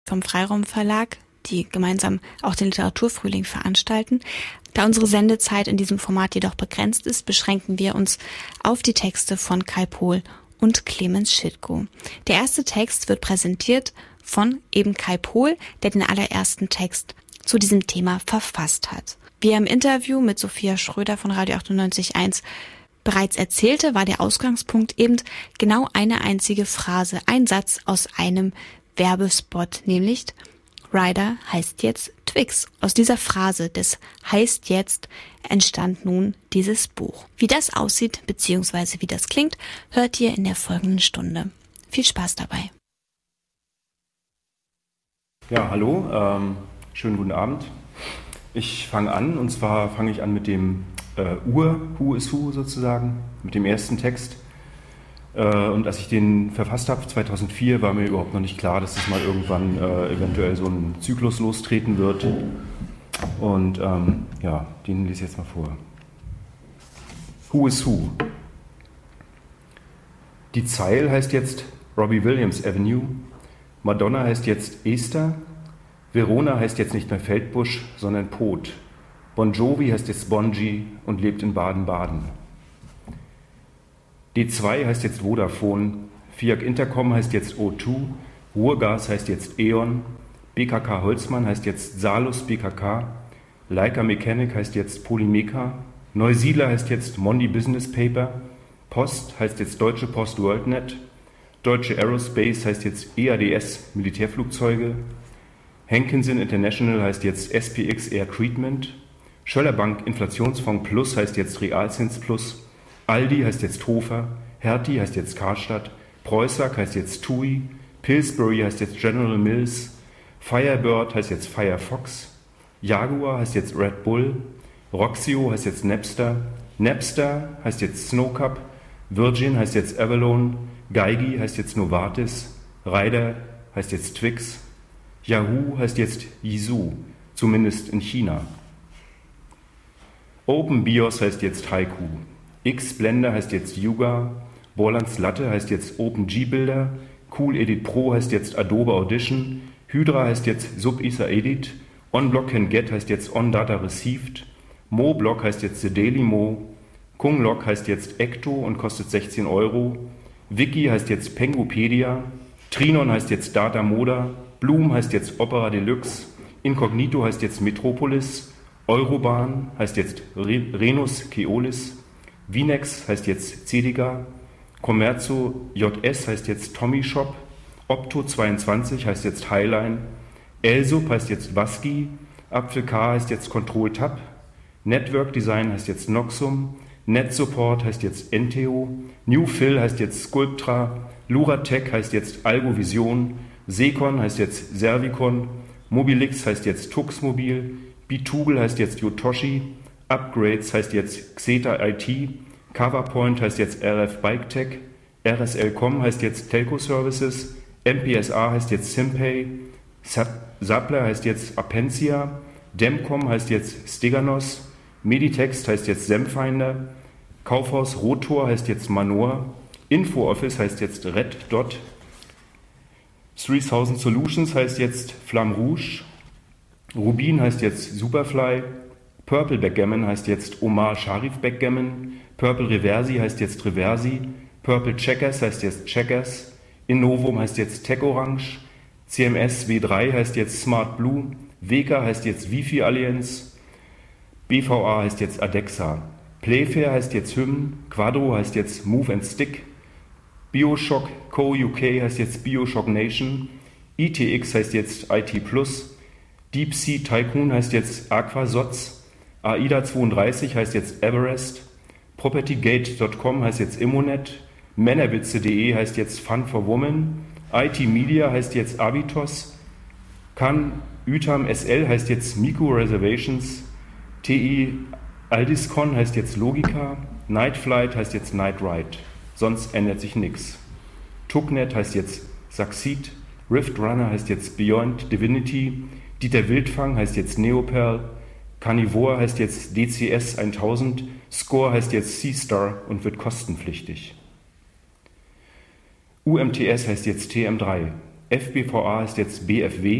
vom Freiraum Verlag, die gemeinsam auch den Literaturfrühling veranstalten. Da unsere Sendezeit in diesem Format jedoch begrenzt ist, beschränken wir uns auf die Texte von Kai Pohl und Clemens Schitko. Der erste Text wird präsentiert von eben Kai Pohl, der den allerersten Text zu diesem Thema verfasst hat. Wie er im Interview mit Sophia Schröder von Radio 98.1 bereits erzählte, war der Ausgangspunkt eben genau eine einzige Phrase, ein Satz aus einem Werbespot, nämlich Ryder heißt jetzt Twix. Aus dieser Phrase des heißt jetzt entstand nun dieses Buch. Wie das aussieht bzw. wie das klingt, hört ihr in der folgenden Stunde. Viel Spaß dabei. Ja, hallo, schönen guten Abend. Ich fange an, und zwar fange ich an mit dem Who is Who sozusagen, mit dem ersten Text. Und als ich den verfasst habe, 2004, war mir überhaupt noch nicht klar, dass das mal irgendwann eventuell so ein Zyklus lostreten wird. Und ja, den lese ich jetzt mal vor. Who is Who? Die Zeil heißt jetzt Robbie Williams Avenue, Madonna heißt jetzt Esther, Verona heißt jetzt nicht mehr Feldbusch, sondern Pot, Bon Jovi heißt jetzt Bonji und lebt in Baden-Baden. D2 heißt jetzt Vodafone, Fiat Intercom heißt jetzt O2, Ruhrgas heißt jetzt E.ON, BKK Holzmann heißt jetzt Salus BKK, Leica Mechanic heißt jetzt Polymeca, Neusiedler heißt jetzt Mondi Business Paper, Post heißt jetzt Deutsche Post WorldNet, Deutsche Aerospace heißt jetzt EADS Militärflugzeuge, Hankinson International heißt jetzt SPX Air Treatment, Schöller Bank Inflationsfonds Plus heißt jetzt Realzins Plus, Aldi heißt jetzt Hofer, Hertie heißt jetzt Karstadt, Preußack heißt jetzt TUI, Pillsbury heißt jetzt General Mills, Firebird heißt jetzt Firefox, Jaguar heißt jetzt Red Bull, Roxio heißt jetzt Napster, Napster heißt jetzt Snowcup, Virgin heißt jetzt Avalon, Geigy heißt jetzt Novartis, Ryder heißt jetzt Twix, Yahoo heißt jetzt Yizu, zumindest in China. OpenBIOS heißt jetzt Haiku, X-Blender heißt jetzt Yuga, Borlands Latte heißt jetzt OpenGBuilder, Cool Edit Pro heißt jetzt Adobe Audition, Hydra heißt jetzt SubISA Edit, OnBlock Can Get heißt jetzt OnData Received, MoBlock heißt jetzt The Daily Mo, Kunglog heißt jetzt Ecto und kostet 16 €, Wiki heißt jetzt Pengupedia, Trinon heißt jetzt Data Moda, Bloom heißt jetzt Opera Deluxe, Incognito heißt jetzt Metropolis, Eurobahn heißt jetzt Renus Keolis, Vinex heißt jetzt Cediga, Commerzo JS heißt jetzt Tommy Shop, Opto22 heißt jetzt Highline, Elsub heißt jetzt Vasky, Apfel K heißt jetzt Control Tab, Network Design heißt jetzt Noxum, NetSupport heißt jetzt Enteo, Newfill heißt jetzt Sculptra, Luratech heißt jetzt Algovision, Secon heißt jetzt Servicon, Mobilix heißt jetzt Tuxmobil, Bitugel heißt jetzt Yotoshi, Upgrades heißt jetzt Xeta IT, Coverpoint heißt jetzt RF Bike Tech, RSL.com heißt jetzt Telco Services, MPSA heißt jetzt Simpay, Zappler heißt jetzt Apencia, Demcom heißt jetzt Steganos, Meditext heißt jetzt Semfinder, Kaufhaus Rotor heißt jetzt Manor, InfoOffice heißt jetzt Red Dot, 3000 Solutions heißt jetzt Flamme Rouge, Rubin heißt jetzt Superfly, Purple Backgammon heißt jetzt Omar Sharif Backgammon, Purple Reversi heißt jetzt Reversi, Purple Checkers heißt jetzt Checkers, Innovum heißt jetzt Tech Orange, CMS W3 heißt jetzt Smart Blue, WK heißt jetzt Wi-Fi Alliance, BVA heißt jetzt Adexa, Playfair heißt jetzt Hymn, Quadro heißt jetzt Move and Stick, Bioshock Co. UK heißt jetzt Bioshock Nation, ITX heißt jetzt IT Plus, Deep Sea Tycoon heißt jetzt Aquasots, AIDA32 heißt jetzt Everest, Propertygate.com heißt jetzt Immonet, Männerwitze.de heißt jetzt Fun for Women, IT Media heißt jetzt Abitos, Can Utam SL heißt jetzt Miku Reservations, TI Aldiscon heißt jetzt Logica, Nightflight heißt jetzt Night Ride, sonst ändert sich nichts. Tuknet heißt jetzt Succeed, Rift Runner heißt jetzt Beyond Divinity, Dieter Wildfang heißt jetzt Neoperl, Carnivore heißt jetzt DCS 1000, Score heißt jetzt Seastar und wird kostenpflichtig. UMTS heißt jetzt TM3, FBVA heißt jetzt BFW,